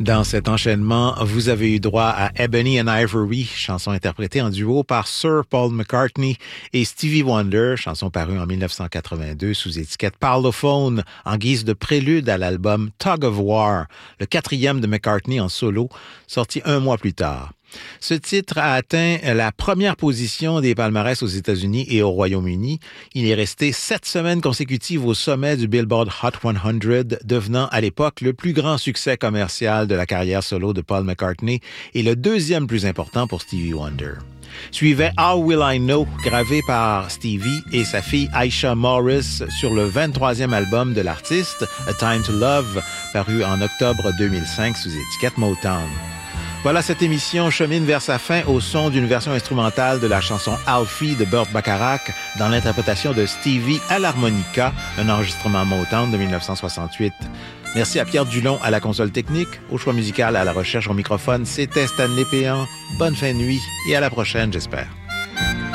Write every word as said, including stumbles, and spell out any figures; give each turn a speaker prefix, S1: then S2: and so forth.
S1: Dans cet enchaînement, vous avez eu droit à Ebony and Ivory, chanson interprétée en duo par Sir Paul McCartney et Stevie Wonder, chanson parue en dix-neuf cent quatre-vingt-deux sous étiquette Parlophone en guise de prélude à l'album Tug of War, le quatrième de McCartney en solo, sorti un mois plus tard. Ce titre a atteint la première position des palmarès aux États-Unis et au Royaume-Uni. Il est resté sept semaines consécutives au sommet du Billboard Hot cent, devenant à l'époque le plus grand succès commercial de la carrière solo de Paul McCartney et le deuxième plus important pour Stevie Wonder. Suivait How Will I Know, gravé par Stevie et sa fille Aisha Morris sur le vingt-troisième album de l'artiste, A Time to Love, paru en octobre deux mille cinq sous étiquette Motown. Voilà, cette émission chemine vers sa fin au son d'une version instrumentale de la chanson Alfie de Burt Bacharach dans l'interprétation de Stevie à l'harmonica, un enregistrement Motown de dix-neuf cent soixante-huit. Merci à Pierre Dulon à la console technique, au choix musical, à la recherche au microphone. C'était Stanley Péan. Bonne fin de nuit et à la prochaine, j'espère.